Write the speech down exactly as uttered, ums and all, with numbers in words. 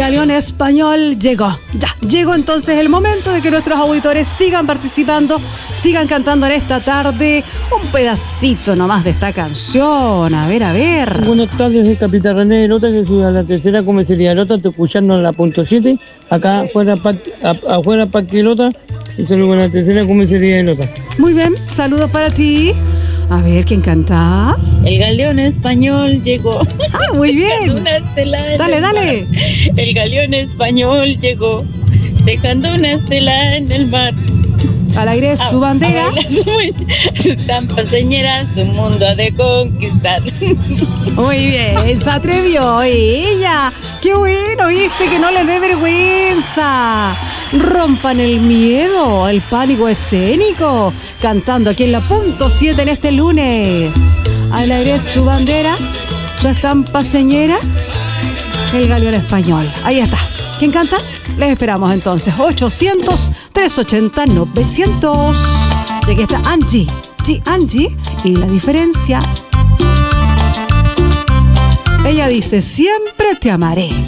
Galeón Español llegó. Ya, llegó entonces el momento de que nuestros auditores sigan participando, sigan cantando en esta tarde un pedacito nomás de esta canción. A ver, a ver. Buenas tardes, soy Capitán René de Lota, que soy a la tercera comisaría de Lota, estoy escuchando en la punto siete, acá afuera, pa, a, afuera Parque Lota, y saludo a la tercera comisaría de Lota. Muy bien, saludos para ti. A ver, ¿quién canta? El Galeón Español llegó. Ah, muy bien. Una estela en dale, el dale. Mar. El Galeón Español llegó, dejando una estela en el mar. Al aire es su bandera. Sus estampas señeras, su mundo ha de conquistar. Muy bien, se atrevió ella. Qué bueno, viste, que no les dé vergüenza. Rompan el miedo, el pánico escénico, cantando aquí en la punto siete en este lunes. Al aire es su bandera, su estampa señera, el Galeón Español. Ahí está. ¿Quién canta? Les esperamos entonces. ochocientos, trescientos ochenta, novecientos. Y aquí está Angie. Sí, Angie. Y la diferencia. Ella dice, siempre te amaré.